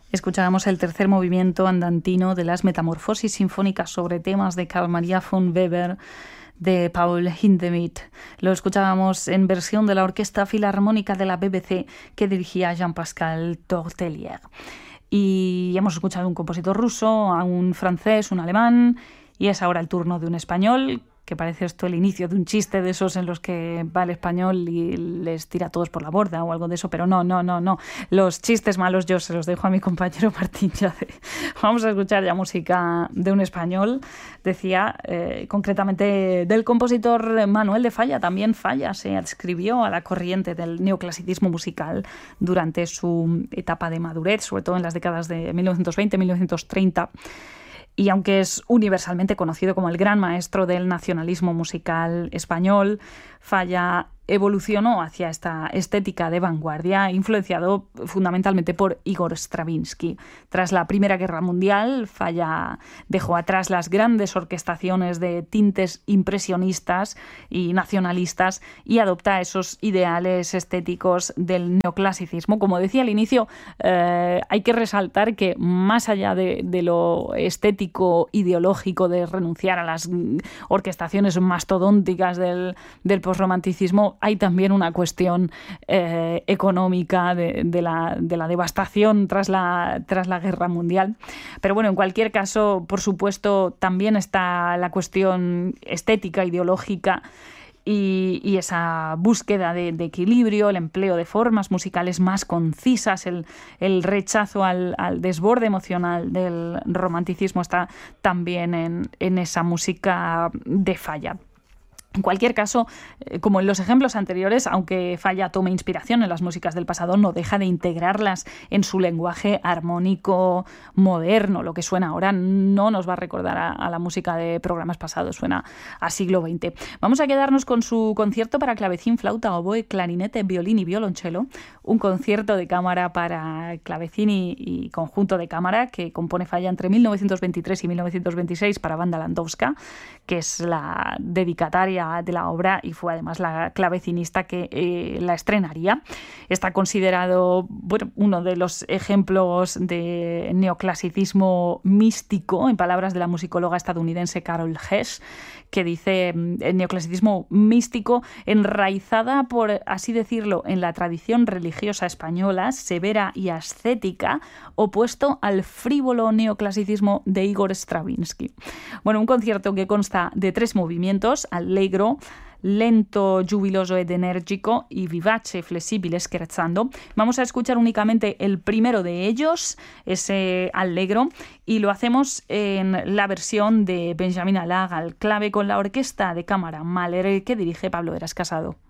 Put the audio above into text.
Escuchábamos el tercer movimiento andantino de las Metamorfosis Sinfónicas sobre temas de Carl Maria von Weber de Paul Hindemith. Lo escuchábamos en versión de la Orquesta Filarmónica de la BBC que dirigía Jean-Pascal Tortelier. Y hemos escuchado un compositor ruso, a un francés, un alemán, y es ahora el turno de un español, que parece esto el inicio de un chiste de esos en los que va el español y les tira a todos por la borda o algo de eso, pero no. Los chistes malos yo se los dejo a mi compañero Martín Yade. Vamos a escuchar ya música de un español, decía, concretamente del compositor Manuel de Falla. También Falla se adscribió a la corriente del neoclasicismo musical durante su etapa de madurez, sobre todo en las décadas de 1920-1930. Y aunque es universalmente conocido como el gran maestro del nacionalismo musical español, Falla evolucionó hacia esta estética de vanguardia, influenciado fundamentalmente por Igor Stravinsky. Tras la Primera Guerra Mundial, Falla dejó atrás las grandes orquestaciones de tintes impresionistas y nacionalistas y adopta esos ideales estéticos del neoclasicismo. Como decía al inicio, hay que resaltar que más allá de lo estético ideológico, de renunciar a las orquestaciones mastodónticas del posromanticismo, hay también una cuestión económica de la devastación tras la Guerra Mundial. Pero bueno, en cualquier caso, por supuesto, también está la cuestión estética, ideológica, y esa búsqueda de equilibrio, el empleo de formas musicales más concisas, el rechazo al desborde emocional del romanticismo está también en esa música de Falla. En cualquier caso, como en los ejemplos anteriores, aunque Falla tome inspiración en las músicas del pasado, no deja de integrarlas en su lenguaje armónico moderno. Lo que suena ahora no nos va a recordar a la música de programas pasados, suena a siglo XX. Vamos a quedarnos con su concierto para clavecín, flauta, oboe, clarinete, violín y violonchelo, un concierto de cámara para clavecín y conjunto de cámara que compone Falla entre 1923 y 1926 para Banda Landowska, que es la dedicataria de la obra y fue además la clavecinista que la estrenaría. Está considerado uno de los ejemplos de neoclasicismo místico, en palabras de la musicóloga estadounidense Carol Hess, que dice el neoclasicismo místico enraizada, por así decirlo, en la tradición religiosa española, severa y ascética, opuesto al frívolo neoclasicismo de Igor Stravinsky. Bueno, un concierto que consta de 3 movimientos: allegro, lento, jubiloso ed enérgico, y vivace, flessibile, scherzando. Vamos a escuchar únicamente el primero de ellos, ese allegro, y lo hacemos en la versión de Benjamin Allag al clave con la orquesta de cámara Mahler, que dirige Pablo Heras Casado.